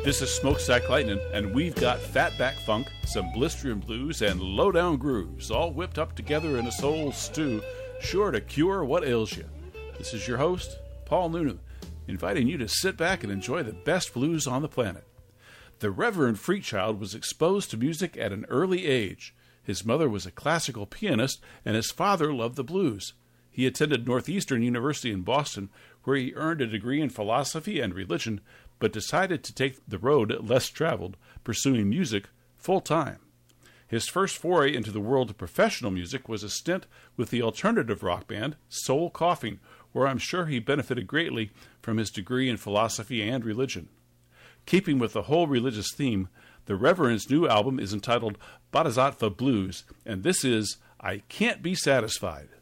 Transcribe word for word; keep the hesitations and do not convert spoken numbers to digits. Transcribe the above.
This is Smokestack Lightning, and we've got fatback funk, some blistering blues, and low-down grooves, all whipped up together in a soul stew, sure to cure what ails you. This is your host, Paul Noonan, inviting you to sit back and enjoy the best blues on the planet. The Reverend Freakchild was exposed to music at an early age. His mother was a classical pianist, and his father loved the blues. He attended Northeastern University in Boston, where he earned a degree in philosophy and religion, but decided to take the road less traveled, pursuing music full-time. His first foray into the world of professional music was a stint with the alternative rock band Soul Coughing, where I'm sure he benefited greatly from his degree in philosophy and religion. Keeping with the whole religious theme, the Reverend's new album is entitled Bodhisattva Blues, and this is I Can't Be Satisfied.